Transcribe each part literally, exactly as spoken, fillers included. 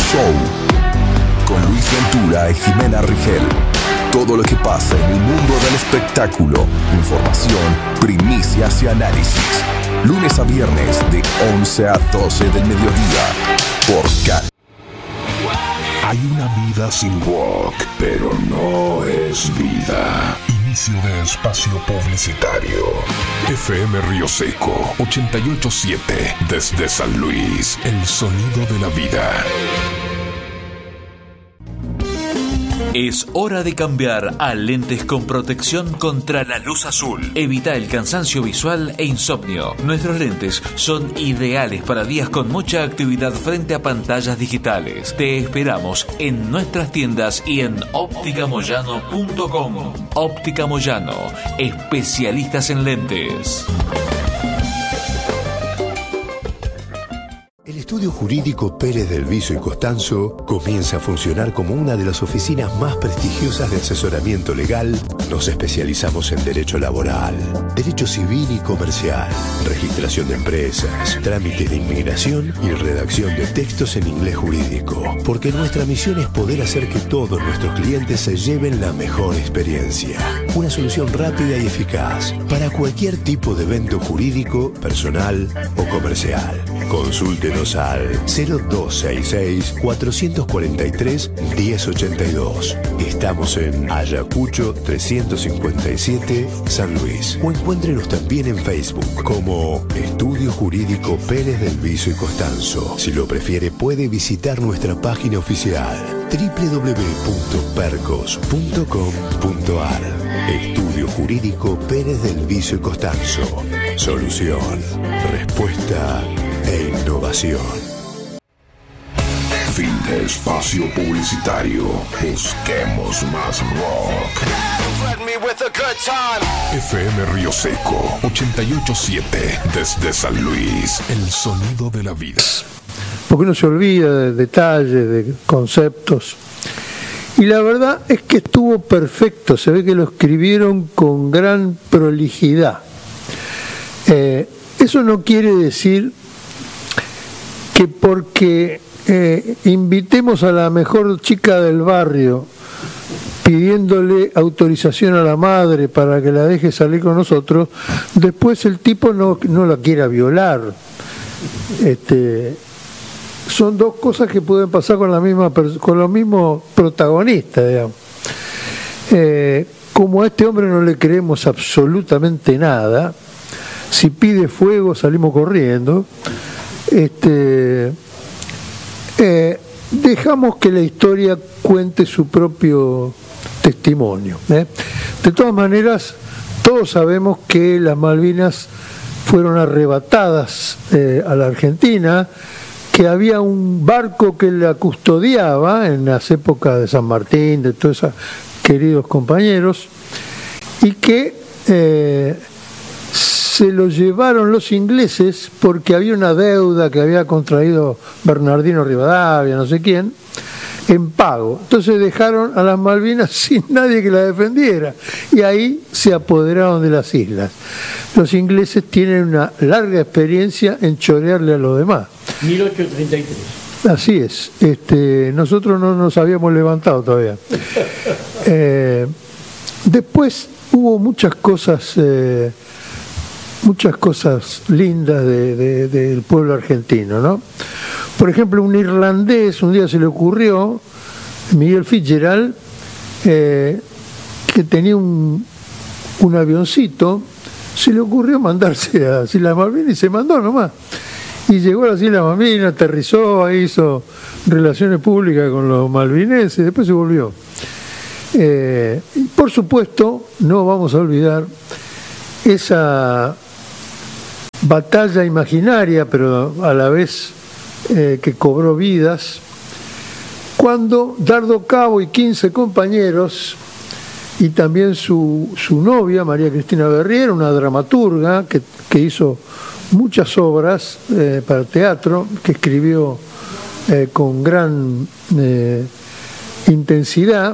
Show con Luis Ventura y Jimena Rigel. Todo lo que pasa en el mundo del espectáculo, información, primicias y análisis. Lunes a viernes de once a doce del mediodía por Cal. Hay una vida sin rock, pero no es vida. Inicio de espacio publicitario. F M Río Seco ochenta y ocho punto siete desde San Luis, el sonido de la vida. Es hora de cambiar a lentes con protección contra la luz azul. Evita el cansancio visual e insomnio. Nuestros lentes son ideales para días con mucha actividad frente a pantallas digitales. Te esperamos en nuestras tiendas y en óptica moyano punto com. Óptica Moyano, especialistas en lentes. El Estudio Jurídico Pérez del Viso y Costanzo comienza a funcionar como una de las oficinas más prestigiosas de asesoramiento legal. Nos especializamos en derecho laboral, derecho civil y comercial, registración de empresas, trámites de inmigración y redacción de textos en inglés jurídico. Porque nuestra misión es poder hacer que todos nuestros clientes se lleven la mejor experiencia. Una solución rápida y eficaz para cualquier tipo de evento jurídico, personal o comercial. Consúltenos al cero dos seis seis, cuatro cuatro tres, uno cero ocho dos. Estamos en Ayacucho trescientos cincuenta y siete, San Luis. O encuéntrenos también en Facebook como Estudio Jurídico Pérez del Viso y Costanzo. Si lo prefiere, puede visitar nuestra página oficial doble u doble u doble u punto percos punto com punto a r. Estudio Jurídico Pérez del Viso y Costanzo. Solución, respuesta e innovación. Fin de espacio publicitario. Busquemos más rock. F M Río Seco ochenta y ocho punto siete desde San Luis, el sonido de la vida. Porque uno se olvida de detalles, de conceptos. Y la verdad es que estuvo perfecto. Se ve que lo escribieron con gran prolijidad. Eh, eso no quiere decir que porque eh, invitemos a la mejor chica del barrio pidiéndole autorización a la madre para que la deje salir con nosotros, después el tipo no, no la quiera violar. Este, son dos cosas que pueden pasar con la misma con los mismos protagonistas, digamos. Eh, como a este hombre no le creemos absolutamente nada, si pide fuego salimos corriendo. Este, eh, dejamos que la historia cuente su propio testimonio, ¿eh? De todas maneras, todos sabemos que las Malvinas fueron arrebatadas eh, a la Argentina, que había un barco que la custodiaba en las épocas de San Martín, de todos esos queridos compañeros, y que eh, se lo llevaron los ingleses porque había una deuda que había contraído Bernardino Rivadavia, no sé quién, en pago. Entonces dejaron a las Malvinas sin nadie que la defendiera y ahí se apoderaron de las islas. Los ingleses tienen una larga experiencia en chorearle a los demás. mil ochocientos treinta y tres. Así es. Este, nosotros no nos habíamos levantado todavía. Eh, después hubo muchas cosas... Eh, muchas cosas lindas de, de, del pueblo argentino, ¿no? Por ejemplo, un irlandés un día se le ocurrió, Miguel Fitzgerald, eh, que tenía un, un avioncito, se le ocurrió mandarse a las Islas Malvinas y se mandó nomás. Y llegó a las Islas Malvinas, aterrizó, ahí hizo relaciones públicas con los malvineses y después se volvió. Eh, y por supuesto, no vamos a olvidar esa batalla imaginaria, pero a la vez eh, que cobró vidas, cuando Dardo Cabo y quince compañeros, y también su, su novia, María Cristina Berrier, una dramaturga que, que hizo muchas obras eh, para teatro, que escribió eh, con gran eh, intensidad,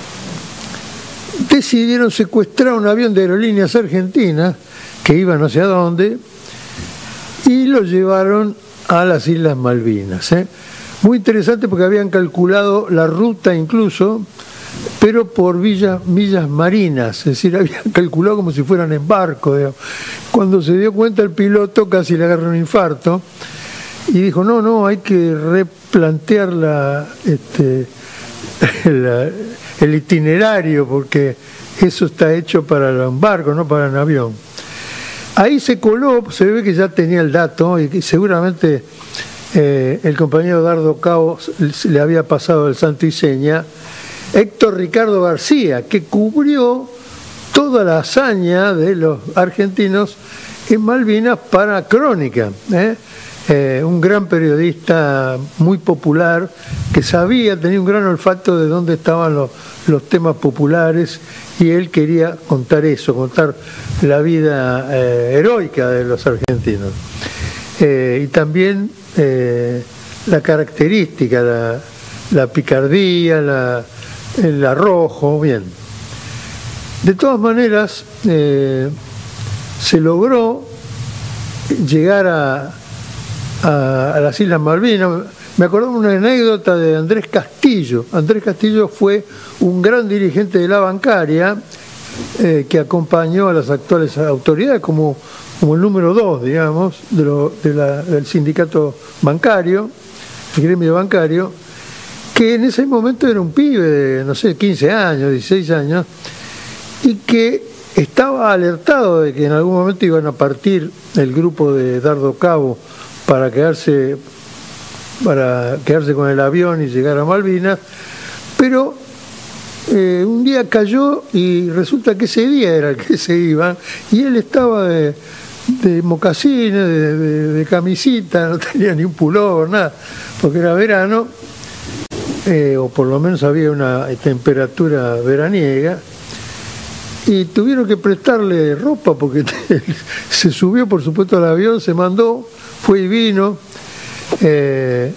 decidieron secuestrar un avión de Aerolíneas Argentinas que iba no sé a dónde y lo llevaron a las Islas Malvinas, ¿eh? Muy interesante porque habían calculado la ruta incluso, pero por villas, millas marinas, es decir, habían calculado como si fueran en barco. Digamos. Cuando se dio cuenta el piloto casi le agarró un infarto y dijo, no, no, hay que replantear la, este, la, el itinerario porque eso está hecho para un barco, no para un avión. Ahí se coló, se ve que ya tenía el dato y que seguramente eh, el compañero Dardo Cabo le había pasado el santo y seña, Héctor Ricardo García, que cubrió toda la hazaña de los argentinos en Malvinas para Crónica, ¿eh? Eh, un gran periodista muy popular que sabía, tenía un gran olfato de dónde estaban los, los temas populares y él quería contar eso, contar la vida eh, heroica de los argentinos eh, y también eh, la característica, la, la picardía, la, el arrojo, bien. De todas maneras eh, se logró llegar a A, a las Islas Malvinas. Me acordaba una anécdota de Andrés Castillo. Andrés Castillo fue un gran dirigente de la bancaria eh, que acompañó a las actuales autoridades como, como el número dos, digamos, de lo, de la, del sindicato bancario, el gremio bancario, que en ese momento era un pibe de, no sé, quince años, dieciséis años, y que estaba alertado de que en algún momento iban a partir el grupo de Dardo Cabo para quedarse para quedarse con el avión y llegar a Malvinas, pero eh, un día cayó y resulta que ese día era el que se iban y él estaba de, de mocasines, de, de, de camisita, no tenía ni un pullover, nada, porque era verano, eh, o por lo menos había una temperatura veraniega, y tuvieron que prestarle ropa porque se subió por supuesto al avión, se mandó, fue y vino. Eh,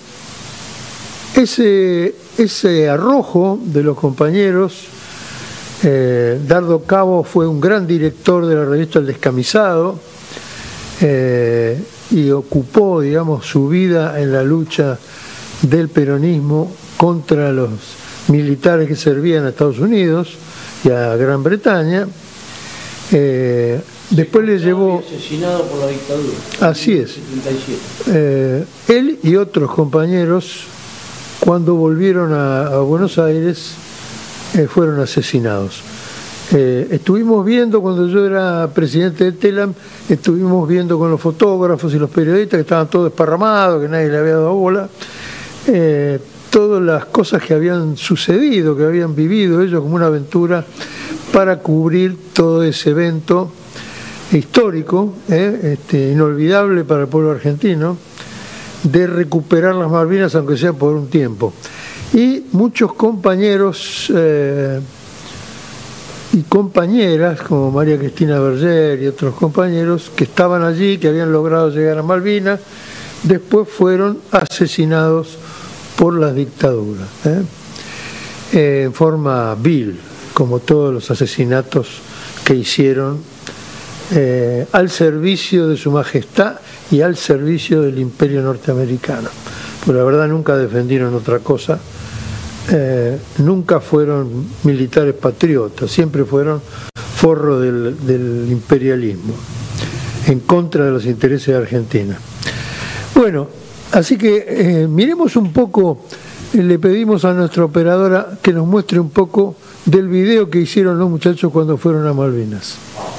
ese, ese arrojo de los compañeros, eh, Dardo Cabo fue un gran director de la revista El Descamisado eh, y ocupó, digamos, su vida en la lucha del peronismo contra los militares que servían a Estados Unidos y a Gran Bretaña. Eh, después le llevó... Asesinado por la dictadura. Así es. Eh, él y otros compañeros, cuando volvieron a, a Buenos Aires, eh, fueron asesinados. Eh, estuvimos viendo, cuando yo era presidente de TELAM, estuvimos viendo con los fotógrafos y los periodistas que estaban todos desparramados, que nadie le había dado bola, eh, todas las cosas que habían sucedido, que habían vivido ellos como una aventura para cubrir todo ese evento histórico, eh, este, inolvidable para el pueblo argentino, de recuperar las Malvinas, aunque sea por un tiempo. Y muchos compañeros eh, y compañeras, como María Cristina Berger y otros compañeros, que estaban allí, que habían logrado llegar a Malvinas, después fueron asesinados por las dictaduras, ¿eh? Eh, en forma vil, como todos los asesinatos que hicieron eh, al servicio de su majestad y al servicio del imperio norteamericano. Pero la verdad nunca defendieron otra cosa, eh, nunca fueron militares patriotas, siempre fueron forro del, del imperialismo, en contra de los intereses de Argentina. Bueno, así que eh, miremos un poco, eh, le pedimos a nuestra operadora que nos muestre un poco del video que hicieron los muchachos cuando fueron a Malvinas.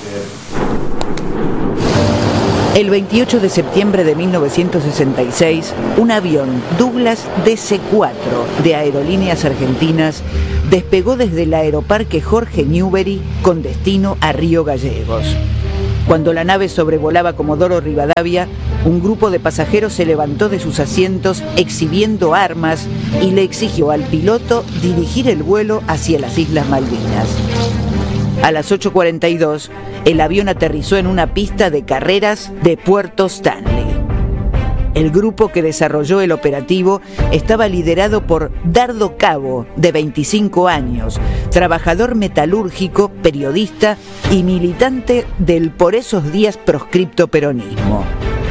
El veintiocho de septiembre de mil novecientos sesenta y seis, un avión Douglas D C cuatro de Aerolíneas Argentinas despegó desde el aeroparque Jorge Newbery con destino a Río Gallegos. Cuando la nave sobrevolaba Comodoro Rivadavia, un grupo de pasajeros se levantó de sus asientos exhibiendo armas y le exigió al piloto dirigir el vuelo hacia las Islas Malvinas. A las ocho cuarenta y dos, el avión aterrizó en una pista de carreras de Puerto Stanley. El grupo que desarrolló el operativo estaba liderado por Dardo Cabo, de veinticinco años, trabajador metalúrgico, periodista y militante del por esos días proscripto peronismo.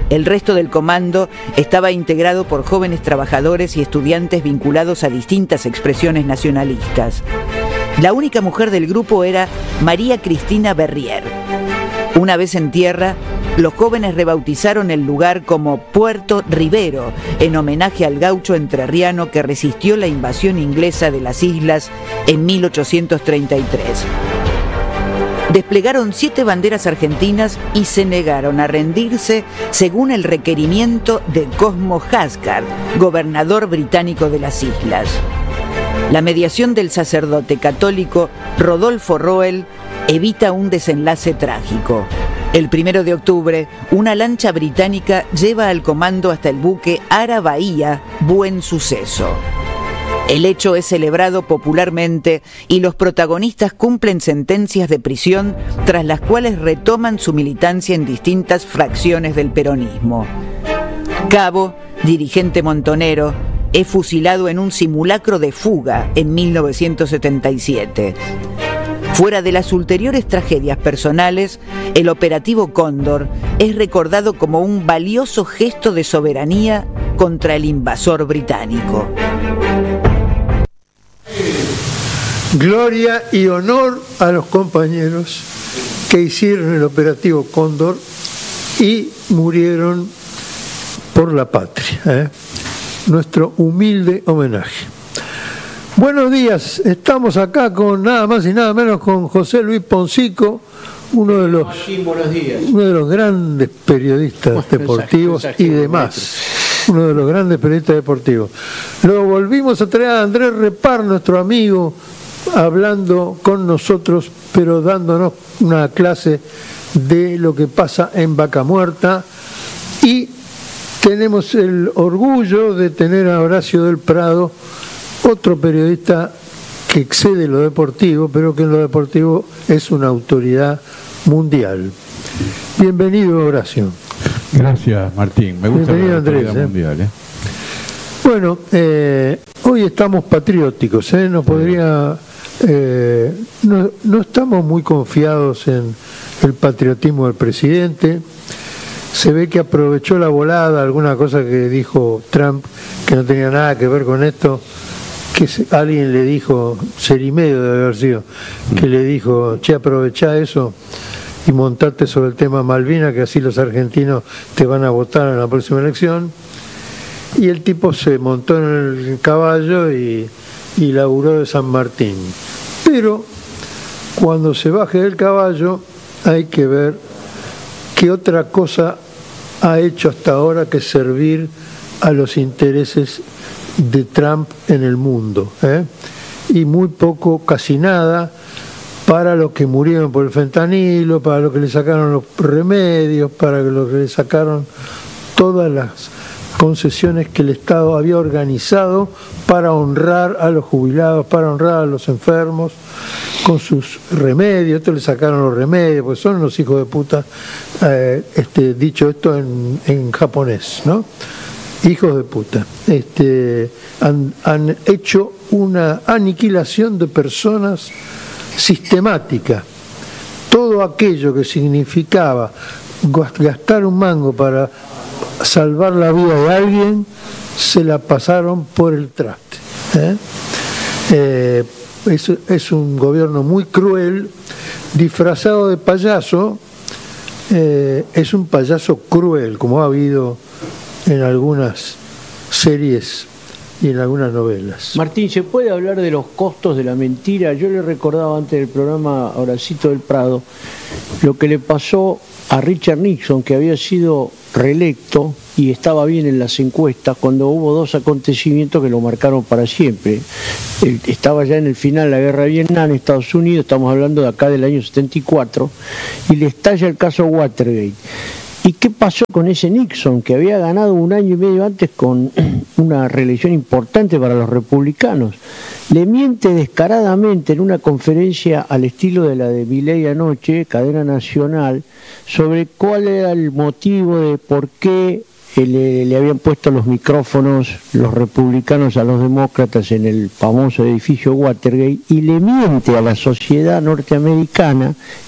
El resto del comando estaba integrado por jóvenes trabajadores y estudiantes vinculados a distintas expresiones nacionalistas. La única mujer del grupo era María Cristina Berrier. Una vez en tierra, los jóvenes rebautizaron el lugar como Puerto Rivero, en homenaje al gaucho entrerriano que resistió la invasión inglesa de las islas en mil ochocientos treinta y tres. Desplegaron siete banderas argentinas y se negaron a rendirse según el requerimiento de Cosmo Haskard, gobernador británico de las islas. La mediación del sacerdote católico Rodolfo Roel evita un desenlace trágico. El primero de octubre, una lancha británica lleva al comando hasta el buque Ara Bahía, Buen Suceso. El hecho es celebrado popularmente y los protagonistas cumplen sentencias de prisión tras las cuales retoman su militancia en distintas fracciones del peronismo. Cabo, dirigente montonero, es fusilado en un simulacro de fuga en mil novecientos setenta y siete. Fuera de las ulteriores tragedias personales, el operativo Cóndor es recordado como un valioso gesto de soberanía contra el invasor británico. Gloria y honor a los compañeros que hicieron el operativo Cóndor y murieron por la patria, ¿eh? Nuestro humilde homenaje. Buenos días, estamos acá con nada más y nada menos con José Luis Poncico, uno de los, Martín, buenos días. Uno de los grandes periodistas bueno, deportivos esa, esa y demás. Uno de los grandes periodistas deportivos. Luego volvimos a traer a Andrés Repar, nuestro amigo, hablando con nosotros, pero dándonos una clase de lo que pasa en Vaca Muerta. Y tenemos el orgullo de tener a Horacio del Prado, otro periodista que excede lo deportivo, pero que en lo deportivo es una autoridad mundial. Bienvenido, Horacio. Gracias, Martín. Me gusta la autoridad Andrés, mundial. ¿eh? Bueno, eh, hoy estamos patrióticos, ¿eh? No podría, eh, no, no estamos muy confiados en el patriotismo del presidente. Se ve que aprovechó la volada, alguna cosa que dijo Trump que no tenía nada que ver con esto, que alguien le dijo, Serimedio debe haber sido, que le dijo, che, aprovechá eso y montate sobre el tema Malvinas, que así los argentinos te van a votar en la próxima elección. Y el tipo se montó en el caballo y, y laburó de San Martín. Pero cuando se baje del caballo hay que ver qué otra cosa ha hecho hasta ahora que servir a los intereses de Trump en el mundo, ¿eh? Y muy poco, casi nada, para los que murieron por el fentanilo, para los que le sacaron los remedios, para los que le sacaron todas las concesiones que el Estado había organizado para honrar a los jubilados, para honrar a los enfermos con sus remedios. Esto le sacaron los remedios, porque son unos hijos de puta, eh, este, dicho esto en, en japonés, ¿no? Hijos de puta. Este, han, han hecho una aniquilación de personas sistemática. Todo aquello que significaba gastar un mango para salvar la vida de alguien, se la pasaron por el traste. ¿eh? Eh, es, es un gobierno muy cruel, disfrazado de payaso, eh, es un payaso cruel, como ha habido en algunas series y en algunas novelas. Martín, ¿se puede hablar de los costos de la mentira? Yo le recordaba antes del programa a Horacito del Prado lo que le pasó a Richard Nixon, que había sido reelecto y estaba bien en las encuestas, cuando hubo dos acontecimientos que lo marcaron para siempre. Estaba ya en el final la guerra de Vietnam, en Estados Unidos, estamos hablando de acá del año setenta y cuatro, y le estalla el caso Watergate. ¿Y qué pasó con ese Nixon, que había ganado un año y medio antes con una reelección importante para los republicanos? Le miente descaradamente en una conferencia al estilo de la de Milei anoche, cadena nacional, sobre cuál era el motivo de por qué le, le habían puesto los micrófonos los republicanos a los demócratas en el famoso edificio Watergate, y le miente a la sociedad norteamericana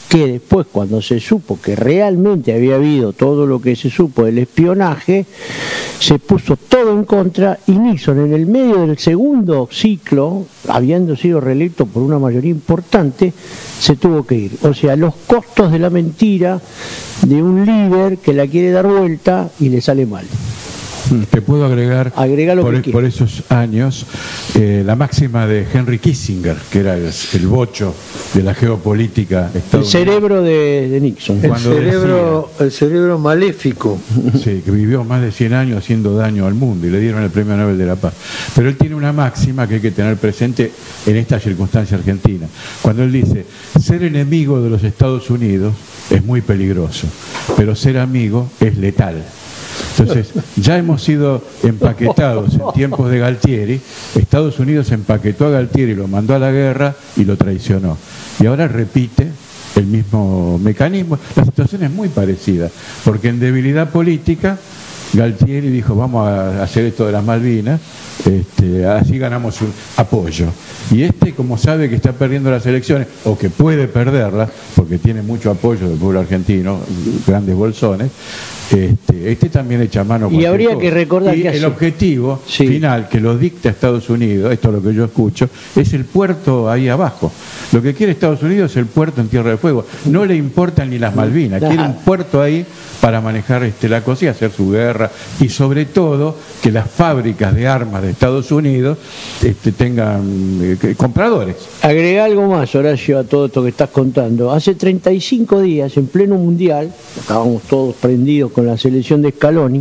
que después, cuando se supo que realmente había habido todo lo que se supo del espionaje, se puso todo en contra y Nixon, en el medio del segundo ciclo, habiendo sido reelecto por una mayoría importante, se tuvo que ir. O sea, los costos de la mentira de un líder que la quiere dar vuelta y le sale mal. Te puedo agregar por, por esos años eh, la máxima de Henry Kissinger, que era el, el bocho de la geopolítica estadounidense. El cerebro de, de Nixon. El cerebro, decía, el cerebro maléfico. Sí, que vivió más de cien años haciendo daño al mundo y le dieron el Premio Nobel de la Paz. Pero él tiene una máxima que hay que tener presente en esta circunstancia argentina. Cuando él dice, ser enemigo de los Estados Unidos es muy peligroso, pero ser amigo es letal. Entonces, ya hemos sido empaquetados en tiempos de Galtieri. Estados Unidos empaquetó a Galtieri, lo mandó a la guerra y lo traicionó. Y ahora repite el mismo mecanismo. La situación es muy parecida, porque en debilidad política, Galtieri dijo, vamos a hacer esto de las Malvinas, este, así ganamos un apoyo. Y este, como sabe que está perdiendo las elecciones, o que puede perderlas, porque tiene mucho apoyo del pueblo argentino, grandes bolsones, Este, este también echa mano. Y habría cosa. que recordar y que el hace... objetivo sí. final que lo dicta Estados Unidos, esto es lo que yo escucho, es el puerto ahí abajo. Lo que quiere Estados Unidos es el puerto en Tierra del Fuego. No le importan ni las Malvinas, quiere un puerto ahí para manejar este, la cosa y hacer su guerra, y sobre todo que las fábricas de armas de Estados Unidos este, tengan eh, compradores. Agrega algo más, Horacio, a todo esto que estás contando. Hace treinta y cinco días, en pleno mundial, estábamos todos prendidos con la selección de Scaloni,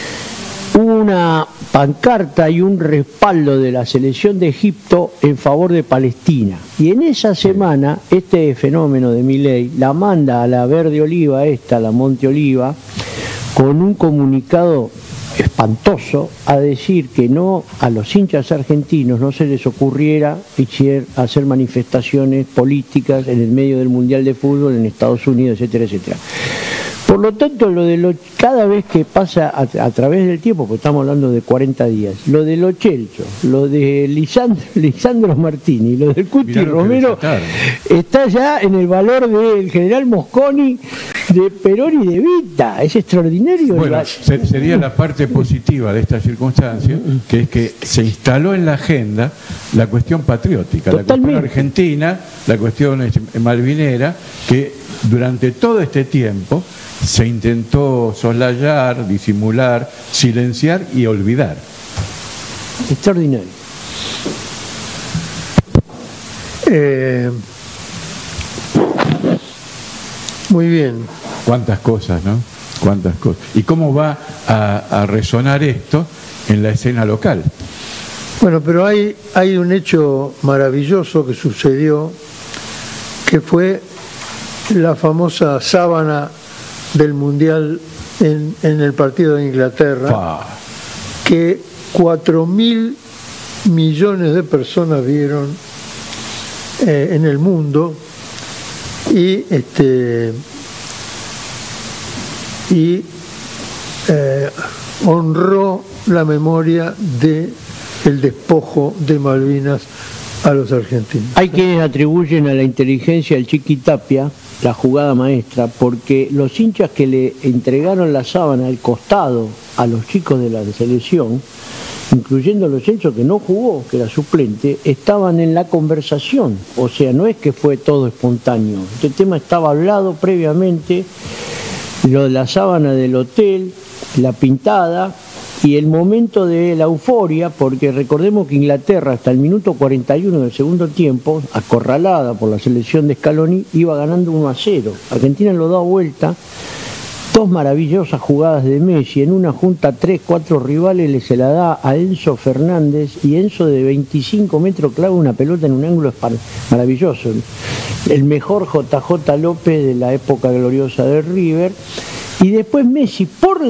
hubo una pancarta y un respaldo de la selección de Egipto en favor de Palestina. Y en esa semana, este fenómeno de Milei la manda a la Verde Oliva, esta, la Monte Oliva, con un comunicado espantoso a decir que no, a los hinchas argentinos no se les ocurriera hacer manifestaciones políticas en el medio del Mundial de Fútbol en Estados Unidos, etcétera, etcétera. Por lo tanto, lo de lo, cada vez que pasa a, a través del tiempo, porque estamos hablando de cuarenta días, lo de Lo Celso, lo de Lisandro, Lisandro Martini, lo del Cuti Romero, está ya en el valor del general Mosconi, de Perón y de Vita. Es extraordinario. Bueno, se, sería la parte positiva de esta circunstancia, que es que se instaló en la agenda la cuestión patriótica, Totalmente. la cuestión argentina, la cuestión malvinera, que durante todo este tiempo se intentó soslayar, disimular, silenciar y olvidar. Extraordinario. Eh, muy bien. Cuántas cosas, ¿no? Cuántas cosas. ¿Y cómo va a, a resonar esto en la escena local? Bueno, pero hay, hay un hecho maravilloso que sucedió, que fue la famosa sábana del Mundial en, en el partido de Inglaterra, ah. que cuatro mil millones de personas vieron eh, en el mundo, y este y eh, honró la memoria de el despojo de Malvinas a los argentinos. Hay quienes atribuyen a la inteligencia del Chiqui Tapia la jugada maestra, porque los hinchas que le entregaron la sábana al costado a los chicos de la selección, incluyendo los Celso, que no jugó, que era suplente, estaban en la conversación. O sea, no es que fue todo espontáneo. Este tema estaba hablado previamente, lo de la sábana del hotel, la pintada y el momento de la euforia, porque recordemos que Inglaterra hasta el minuto cuarenta y uno del segundo tiempo, acorralada por la selección de Scaloni, iba ganando uno a cero. Argentina lo da vuelta, dos maravillosas jugadas de Messi, en una junta tres, cuatro rivales, le se la da a Enzo Fernández, y Enzo de veinticinco metros clava una pelota en un ángulo maravilloso. El mejor J J López de la época gloriosa de River. Y después Messi, por la